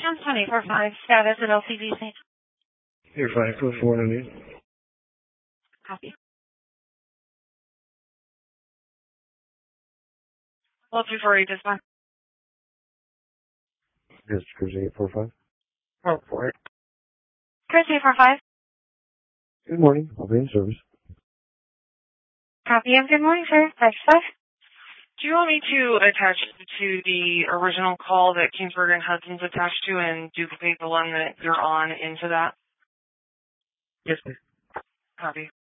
10-24-5, status at LCDC. You're fine. Code 498. Copy. Well, 248 is fine. Yes, Cruise 845. Oh, for it. Chris 845. Good morning. I'll be in service. Copy of good morning, sir. 5-5. Do you want me to attach to the original call that Kingsburg and Hudson's attached to and duplicate the one that you're on into that? Yes, please. Copy.